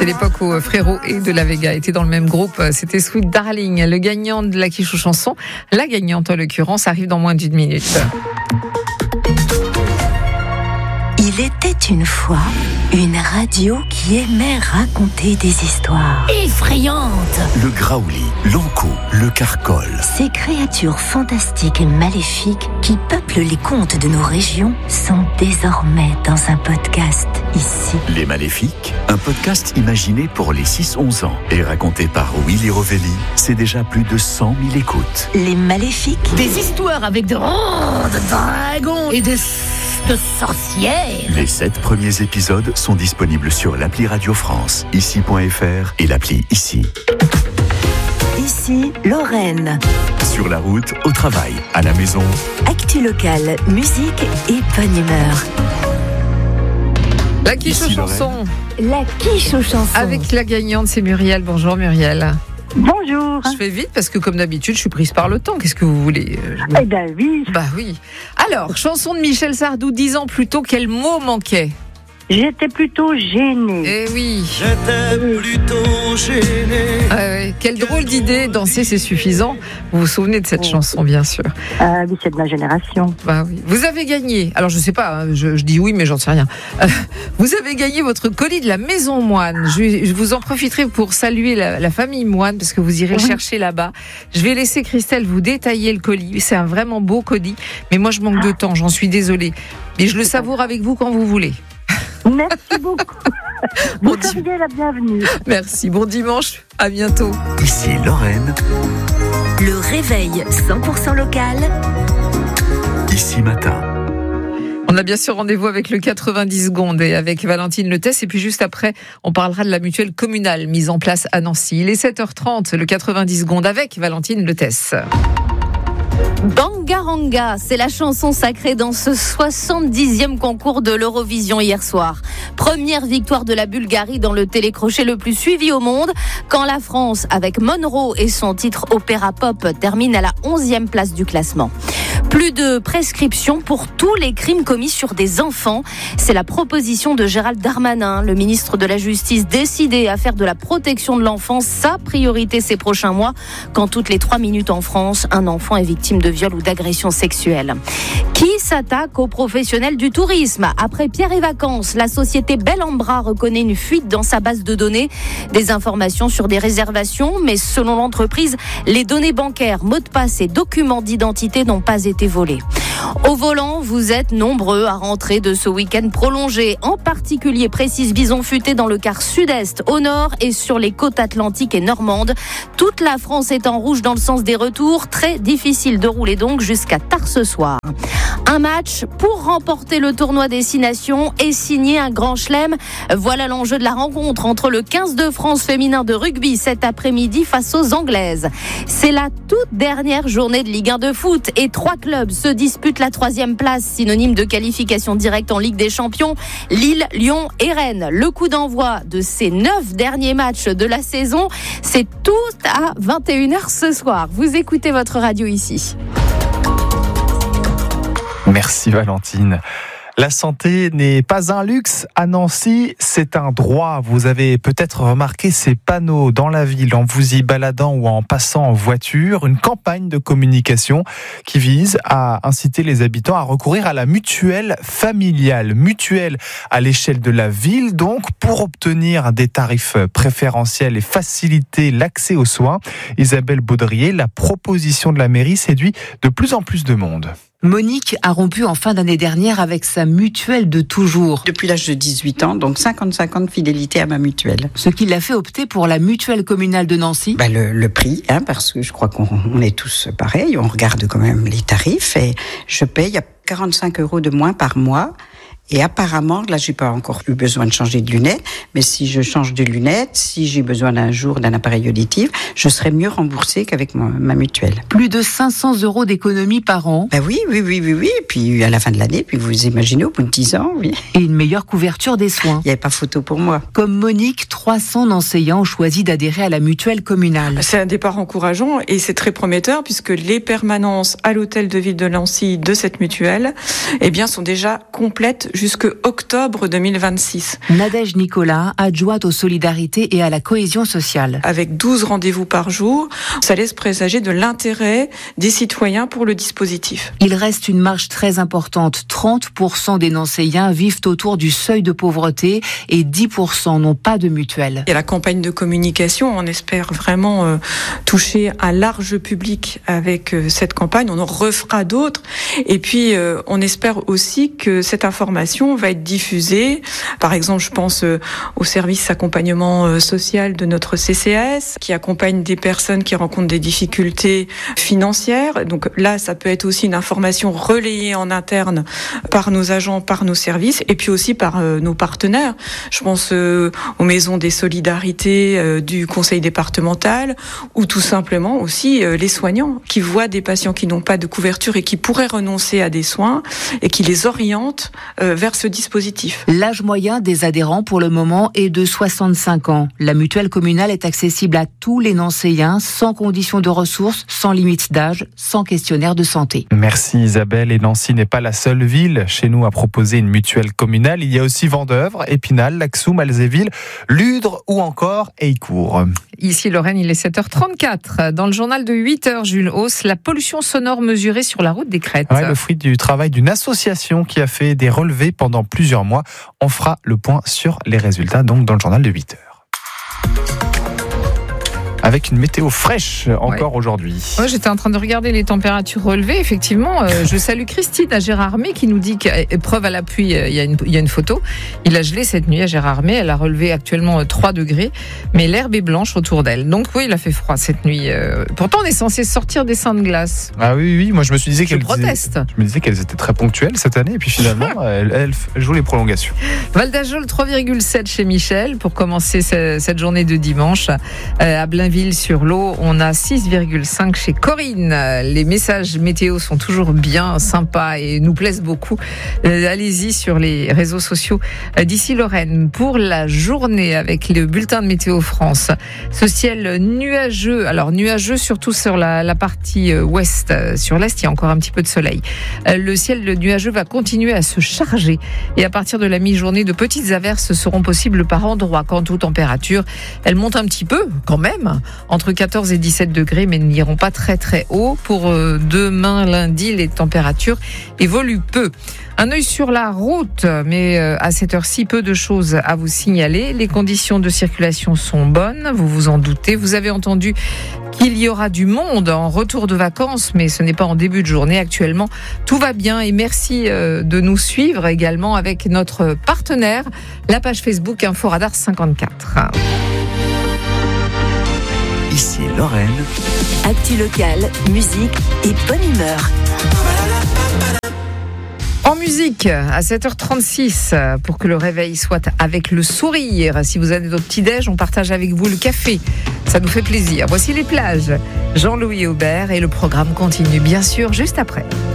C'était l'époque où Frérot et De La Vega étaient dans le même groupe. C'était Sweet Darling, le gagnant de la quiche aux chansons. La gagnante, en l'occurrence, arrive dans moins d'1 minute. Il était une fois une radio qui aimait raconter des histoires effrayantes. Le Graouli, l'Ankou, le Carcol. Ces créatures fantastiques et maléfiques qui peuplent les contes de nos régions sont désormais dans un podcast ici. Les Maléfiques, un podcast imaginé pour les 6-11 ans et raconté par Willy Rovelli. C'est déjà plus de 100 000 écoutes. Les Maléfiques. Des histoires avec de dragons et de sorcières. Les 7 premiers épisodes sont disponibles sur l'appli Radio France, ici.fr et l'appli Ici. Ici, Lorraine. Sur la route, au travail, à la maison. Actu locale, musique et bonne humeur. La quiche aux chansons. La quiche aux chansons. Avec la gagnante, c'est Muriel. Bonjour Muriel. Bonjour. Je fais vite parce que comme d'habitude, je suis prise par le temps. Qu'est-ce que vous voulez Eh ben oui. Bah oui. Alors, chanson de Michel Sardou, 10 ans plus tôt, quel mot manquait ? J'étais plutôt gênée. Eh oui. J'étais plutôt gêné. Ouais. Quelle drôle d'idée, danser c'est suffisant. Vous vous souvenez de cette chanson, bien sûr. Ah oui, c'est de ma génération. Bah oui. Vous avez gagné, alors je sais pas, hein, je dis oui mais j'en sais rien. Vous avez gagné votre colis de la Maison Moine. Je vous en profiterai pour saluer la famille Moine parce que vous irez le chercher là-bas. Je vais laisser Christelle vous détailler le colis. C'est un vraiment beau colis, mais moi je manque de temps, j'en suis désolée. Mais je le savoure avec vous quand vous voulez. Merci beaucoup. Vous seriez la bienvenue. Merci, bon dimanche, à bientôt. Ici Lorraine. Le réveil 100% local. Ici Matin. On a bien sûr rendez-vous avec le 90 secondes et avec Valentine Letès. Et puis juste après, on parlera de la mutuelle communale mise en place à Nancy. Il est 7h30, le 90 secondes avec Valentine Letès. Bangaranga, c'est la chanson sacrée dans ce 70e concours de l'Eurovision hier soir. Première victoire de la Bulgarie dans le télécrochet le plus suivi au monde, quand la France, avec Monroe et son titre Opéra Pop, termine à la 11e place du classement. Plus de prescription pour tous les crimes commis sur des enfants. C'est la proposition de Gérald Darmanin, le ministre de la Justice, décidé à faire de la protection de l'enfance sa priorité ces prochains mois, quand toutes les 3 minutes en France, un enfant est victime de viol ou d'agression sexuelle. Qui s'attaque aux professionnels du tourisme ? Après Pierre et Vacances, la société Bel en Bras reconnaît une fuite dans sa base de données. Des informations sur des réservations, mais selon l'entreprise, les données bancaires, mots de passe et documents d'identité n'ont pas été volés. Au volant, vous êtes nombreux à rentrer de ce week-end prolongé. En particulier, précise Bison Futé dans le quart sud-est, au nord et sur les côtes atlantiques et normandes. Toute la France est en rouge dans le sens des retours. Très difficile de rouler donc jusqu'à tard ce soir. Un match pour remporter le tournoi des 6 nations et signer un grand chelem. Voilà l'enjeu de la rencontre entre le 15 de France féminin de rugby cet après-midi face aux Anglaises. C'est la toute dernière journée de Ligue 1 de foot et 3 clubs se disputent la 3e place, synonyme de qualification directe en Ligue des Champions. Lille, Lyon et Rennes. Le coup d'envoi de ces 9 derniers matchs de la saison, c'est tout à 21h ce soir. Vous écoutez votre radio ici. Merci Valentine. La santé n'est pas un luxe à Nancy, c'est un droit. Vous avez peut-être remarqué ces panneaux dans la ville en vous y baladant ou en passant en voiture. Une campagne de communication qui vise à inciter les habitants à recourir à la mutuelle familiale. Mutuelle à l'échelle de la ville, donc, pour obtenir des tarifs préférentiels et faciliter l'accès aux soins. Isabelle Baudrier, la proposition de la mairie séduit de plus en plus de monde. Monique a rompu en fin d'année dernière avec sa mutuelle de toujours. Depuis l'âge de 18 ans, donc 55 ans de fidélité à ma mutuelle. Ce qui l'a fait opter pour la mutuelle communale de Nancy. Le prix, parce que je crois qu'on est tous pareils, on regarde quand même les tarifs et je paye à 45 € de moins par mois. Et apparemment, là, j'ai pas encore eu besoin de changer de lunettes, mais si je change de lunettes, si j'ai besoin d'un jour d'un appareil auditif, je serai mieux remboursée qu'avec ma mutuelle. Plus de 500 € d'économie par an. Oui. Et puis, à la fin de l'année, puis vous imaginez, au bout de 10 ans, oui. Et une meilleure couverture des soins. Il n'y avait pas photo pour moi. Comme Monique, 300 enseignants ont choisi d'adhérer à la mutuelle communale. C'est un départ encourageant et c'est très prometteur puisque les permanences à l'hôtel de ville de Nancy de cette mutuelle, sont déjà complètes jusque octobre 2026. Nadège Nicolas, adjointe aux solidarités et à la cohésion sociale. Avec 12 rendez-vous par jour, ça laisse présager de l'intérêt des citoyens pour le dispositif. Il reste une marge très importante. 30% des Nancéiens vivent autour du seuil de pauvreté et 10% n'ont pas de mutuelle. Il y a la campagne de communication. On espère vraiment toucher un large public avec cette campagne. On en refera d'autres. Et puis, on espère aussi que cette information va être diffusée. Par exemple, je pense au service accompagnement social de notre CCAS, qui accompagne des personnes qui rencontrent des difficultés financières. Donc là, ça peut être aussi une information relayée en interne par nos agents, par nos services, et puis aussi par nos partenaires. Je pense aux maisons des solidarités du conseil départemental, ou tout simplement aussi les soignants qui voient des patients qui n'ont pas de couverture et qui pourraient renoncer à des soins et qui les orientent vers ce dispositif. L'âge moyen des adhérents pour le moment est de 65 ans. La mutuelle communale est accessible à tous les Nancéiens, sans condition de ressources, sans limite d'âge, sans questionnaire de santé. Merci Isabelle. Et Nancy n'est pas la seule ville chez nous à proposer une mutuelle communale. Il y a aussi Vendeuvre, Épinal, Laxou, Malzéville, Ludre ou encore Heillecourt. Ici Lorraine, il est 7h34. Dans le journal de 8h, Jules Hauss, la pollution sonore mesurée sur la route des Crêtes. Ouais, le fruit du travail d'une association qui a fait des relevés pendant plusieurs mois. On fera le point sur les résultats donc dans le journal de 8h. Avec une météo fraîche encore aujourd'hui. Ouais, j'étais en train de regarder les températures relevées. Effectivement, je salue Christine à Gérardmer qui nous dit qu'épreuve à l'appui, il y a une photo. Il a gelé cette nuit à Gérardmer. Elle a relevé actuellement 3 degrés, mais l'herbe est blanche autour d'elle. Donc oui, il a fait froid cette nuit. Pourtant, on est censé sortir des seins de glace. Ah oui, moi je me suis dit je me disais qu'elles étaient très ponctuelles cette année, et puis finalement, elles jouent les prolongations. Val d'Ajol, 3,7 chez Michel pour commencer cette journée de dimanche. À Blainville-sur-Lot, on a 6,5 chez Corinne. Les messages météo sont toujours bien sympas et nous plaisent beaucoup. Allez-y sur les réseaux sociaux d'ici Lorraine pour la journée avec le bulletin de Météo France. Ce ciel nuageux, alors nuageux surtout sur la partie ouest. Sur l'est, il y a encore un petit peu de soleil. Le ciel nuageux va continuer à se charger et à partir de la mi-journée, de petites averses seront possibles par endroits. Quant aux températures, elles montent un petit peu quand même, entre 14 et 17 degrés, mais n'iront pas très très haut. Pour demain lundi, les températures évoluent peu. Un œil sur la route, mais à cette heure-ci, peu de choses à vous signaler. Les conditions de circulation sont bonnes, vous vous en doutez. Vous avez entendu qu'il y aura du monde en retour de vacances, mais ce n'est pas en début de journée. Actuellement, tout va bien et merci de nous suivre également avec notre partenaire, la page Facebook Inforadar 54. Ici Lorraine. Actu locale, musique et bonne humeur. En musique, à 7h36, pour que le réveil soit avec le sourire. Si vous avez votre petit-déj, on partage avec vous le café. Ça nous fait plaisir. Voici les plages. Jean-Louis Aubert et le programme continue, bien sûr, juste après.